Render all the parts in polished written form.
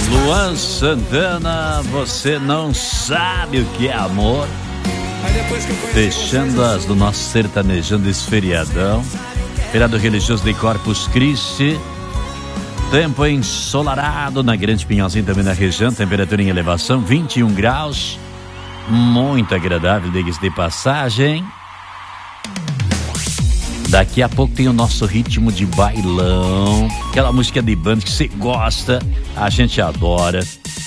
Luan Santana, você não sabe o que é amor. Fechando as do nosso sertanejando esse feriadão. Feriado religioso de Corpus Christi. Tempo ensolarado na Grande Pinhalzinho, também na região. Temperatura em elevação, 21 graus. Muito agradável, diga-se de passagem. Daqui a pouco tem o nosso ritmo de bailão. Aquela música de banda que você gosta, a gente adora.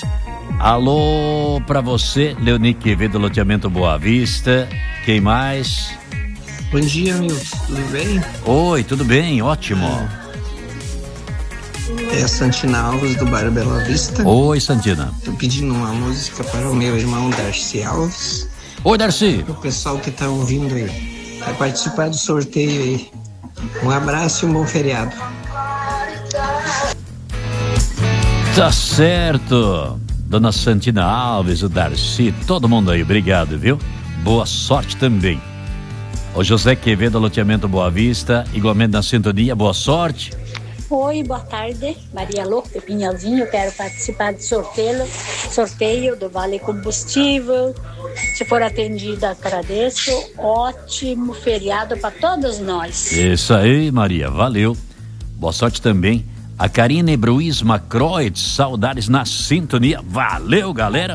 Alô pra você, Leoni Quevedo, loteamento Boa Vista. Quem mais? Bom dia, Milton. Tudo bem? Oi, tudo bem? Ótimo. É a Santina Alves, do bairro Bela Vista. Oi, Santina. Tô pedindo uma música para o meu irmão Darcy Alves. Oi, Darcy. O pessoal que tá ouvindo aí. Vai participar do sorteio aí. Um abraço e um bom feriado. Tá certo. Dona Santina Alves, o Darcy, todo mundo aí, obrigado, viu? Boa sorte também. O José Quevedo, loteamento Boa Vista, igualmente na sintonia, boa sorte. Oi, boa tarde, Maria Louca de Pinhalzinho, quero participar do sorteio do Vale Combustível. Se for atendida, agradeço. Ótimo feriado para todos nós. Isso aí, Maria, valeu. Boa sorte também. A Karine Bruiz Macroid, saudades na sintonia. Valeu, galera.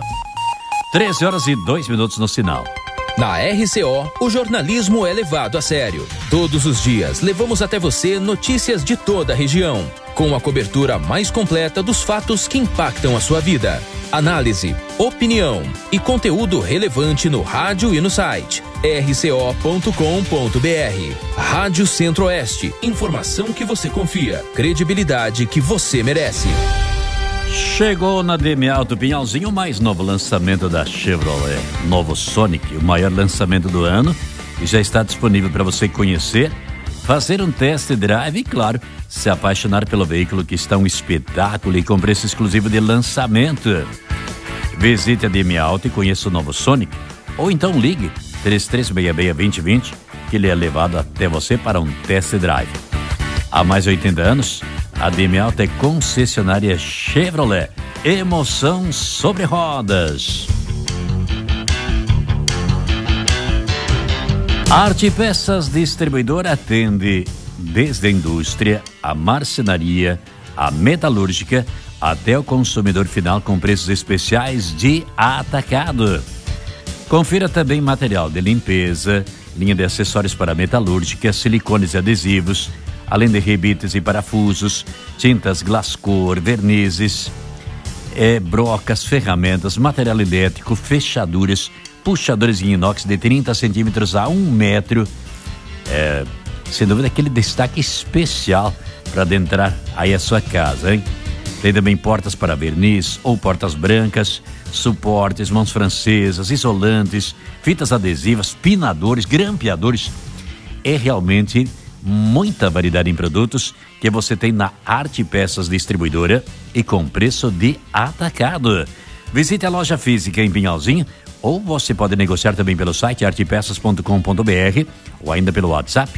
13h02 no sinal. Na RCO, o jornalismo é levado a sério. Todos os dias, levamos até você notícias de toda a região, com a cobertura mais completa dos fatos que impactam a sua vida. Análise, opinião e conteúdo relevante no rádio e no site rco.com.br. Rádio Centro-Oeste, informação que você confia, credibilidade que você merece. Chegou na DM Auto Pinhalzinho o mais novo lançamento da Chevrolet, novo Sonic, o maior lançamento do ano, e já está disponível para você conhecer, fazer um test drive e, claro, se apaixonar pelo veículo, que está um espetáculo e com preço exclusivo de lançamento. Visite a DM Auto e conheça o novo Sonic, ou então ligue 3366-2020, que ele é levado até você para um test drive. Há mais de 80 anos, a DM Auto é concessionária Chevrolet. Emoção sobre rodas. A Arte Peças Distribuidora atende desde a indústria, a marcenaria, a metalúrgica, até o consumidor final com preços especiais de atacado. Confira também material de limpeza, linha de acessórios para metalúrgica, silicones e adesivos, além de rebites e parafusos, tintas Glascor, vernizes, brocas, ferramentas, material elétrico, fechaduras, puxadores em inox de 30 centímetros a 1 metro. Sem dúvida, aquele destaque especial para adentrar aí a sua casa, hein? Tem também portas para verniz ou portas brancas, suportes, mãos francesas, isolantes, fitas adesivas, pinadores, grampeadores. É realmente muita variedade em produtos que você tem na Arte Peças Distribuidora e com preço de atacado. Visite a loja física em Pinhalzinho, ou você pode negociar também pelo site artepeças.com.br ou ainda pelo WhatsApp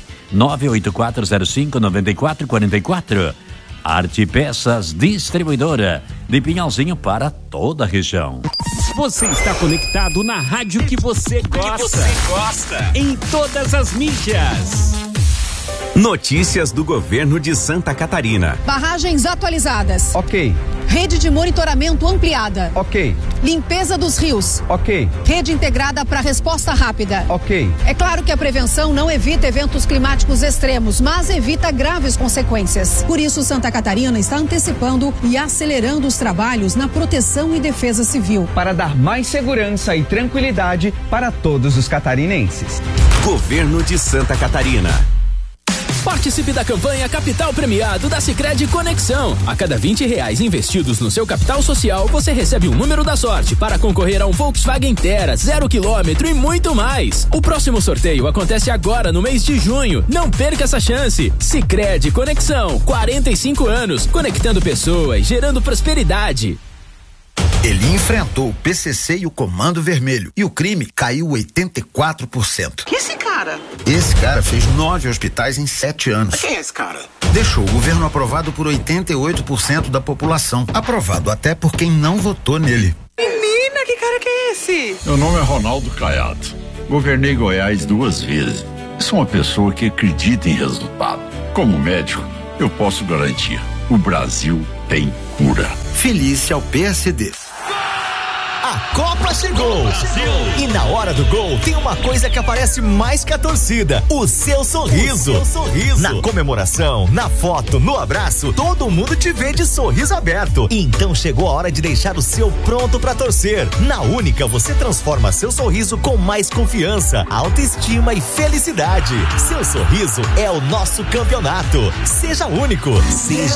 98405-9444. Arte Peças Distribuidora de Pinhalzinho para toda a região. Você está conectado na rádio que você gosta. Em todas as mídias. Notícias do governo de Santa Catarina. Barragens atualizadas. Ok. Rede de monitoramento ampliada. Ok. Limpeza dos rios. Ok. Rede integrada para resposta rápida. Ok. É claro que a prevenção não evita eventos climáticos extremos, mas evita graves consequências. Por isso, Santa Catarina está antecipando e acelerando os trabalhos na proteção e defesa civil. Para dar mais segurança e tranquilidade para todos os catarinenses. Governo de Santa Catarina. Participe da campanha Capital Premiado da Sicredi Conexão. A cada R$20 investidos no seu capital social, você recebe um número da sorte para concorrer a um Volkswagen Tera 0 km e muito mais. O próximo sorteio acontece agora no mês de junho. Não perca essa chance. Sicredi Conexão, 45 anos, conectando pessoas, gerando prosperidade. Ele enfrentou o PCC e o Comando Vermelho e o crime caiu 84%. Que esse cara? cara? Esse cara fez 9 hospitais em 7 anos. Quem é esse cara? Deixou o governo aprovado por 88% da população. Aprovado até por quem não votou nele. Menina, que cara que é esse? Meu nome é Ronaldo Caiado. Governei Goiás 2 vezes. Sou uma pessoa que acredita em resultado. Como médico, eu posso garantir: o Brasil tem cura. Felice ao PSD. A Copa chegou! E na hora do gol tem uma coisa que aparece mais que a torcida: o seu sorriso. Na comemoração, na foto, no abraço, todo mundo te vê de sorriso aberto. Então chegou a hora de deixar o seu pronto pra torcer. Na Única você transforma seu sorriso com mais confiança, autoestima e felicidade. Seu sorriso é o nosso campeonato. Seja único, seja